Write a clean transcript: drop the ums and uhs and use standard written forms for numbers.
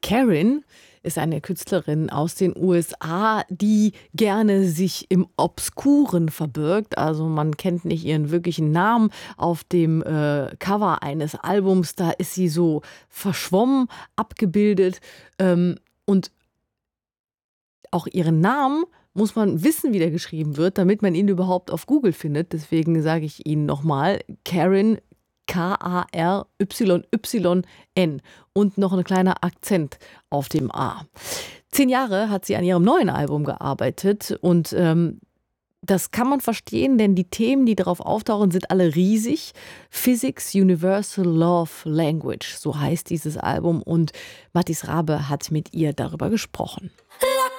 Karen ist eine Künstlerin aus den USA, die gerne sich im Obskuren verbirgt. Also man kennt nicht ihren wirklichen Namen. Auf dem Cover eines Albums, da ist sie so verschwommen abgebildet. Und auch ihren Namen muss man wissen, wie der geschrieben wird, damit man ihn überhaupt auf Google findet. Deswegen sage ich Ihnen nochmal, Karen, Karynyn und noch ein kleiner Akzent auf dem A. 10 Jahre hat sie an ihrem neuen Album gearbeitet und das kann man verstehen, denn die Themen, die darauf auftauchen, sind alle riesig. Physics Universal Love Language, so heißt dieses Album und Mathis Rabe hat mit ihr darüber gesprochen.